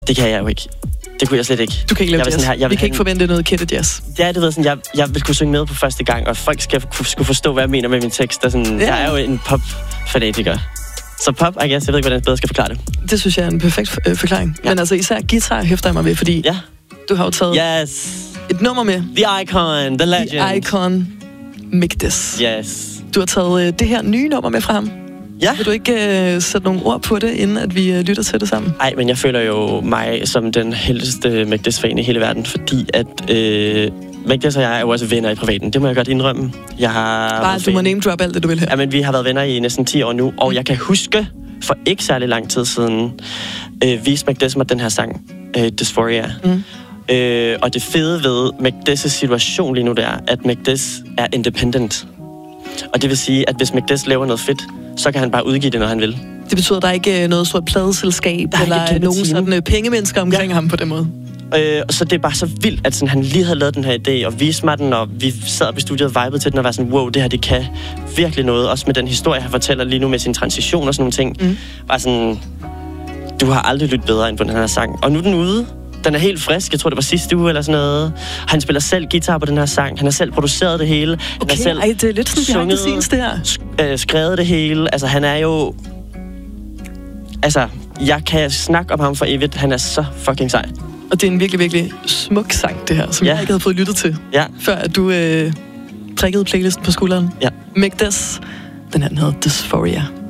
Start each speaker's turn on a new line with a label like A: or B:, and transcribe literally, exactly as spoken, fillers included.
A: Det kan jeg jo ikke. Det kunne jeg slet ikke.
B: Du kan ikke lave
A: jazz.
B: Her, vi kan ikke forvente noget kætte jazz.
A: Ja, det ved sådan, jeg, jeg vil kunne synge med på første gang, og folk skal skulle forstå, hvad jeg mener med min tekst. Og sådan, ja. Jeg er jo en pop-fanatiker. Så pop, I guess, jeg ved ikke, hvordan jeg bedre skal forklare det.
B: Det synes jeg er en perfekt øh, forklaring. Ja. Men altså især guitar hæfter jeg mig ved, fordi
A: ja.
B: du har jo taget
A: yes.
B: et nummer med.
A: The Icon, The Legend.
B: The Icon, Migdis.
A: Yes.
B: Du har taget øh, det her nye nummer med fra ham.
A: Ja.
B: Vil du ikke øh, sætte nogle ord på det, inden at vi øh, lytter til det sammen?
A: Nej, men jeg føler jo mig som den heldigste Migdis-fan i hele verden, fordi at øh, Migdis og jeg er jo også venner i privaten. Det må jeg godt indrømme. Jeg har
B: Bare, du må name drop alt det, du vil her.
A: Ja, men vi har været venner i næsten ti år nu, og jeg kan huske, for ikke særlig lang tid siden, øh, viste Migdis mig den her sang, øh, Dysphoria. Mm. Øh, og det fede ved Migdis' situation lige nu, det er, at Migdis er independent. Og det vil sige, at hvis Migdis laver noget fedt, så kan han bare udgive det, når han vil.
B: Det betyder, at der ikke er noget stort pladeselskab eller nogen sådan uh, pengemennesker omkring ja. ham på den måde?
A: Øh, så det er bare så vildt, at sådan, han lige havde lavet den her idé og viste mig den, og vi sad op i studiet og vibede til den og var sådan, wow, det her, det kan virkelig noget. Også med den historie, han fortæller lige nu med sin transition og sådan nogle ting. Mm. Bare sådan, du har aldrig lyttet bedre end på den her sang. Og nu er den ude. Den er helt frisk. Jeg tror, det var sidste uge eller sådan noget. Han spiller selv guitar på den her sang. Han har selv produceret det hele. Han
B: okay,
A: har selv
B: ej, det er lidt sådan behind the scenes, det her.
A: Sk- øh, skrevet det hele. Altså, han er jo... Altså, jeg kan snakke om ham for evigt. Han er så fucking sej.
B: Og det er en virkelig, virkelig smuk sang, det her, som ja. jeg ikke havde fået lyttet til.
A: Ja.
B: Før at du øh, prikkede playlisten på skulderen.
A: Ja.
B: Migdis. Den her, den hedder Dysphoria.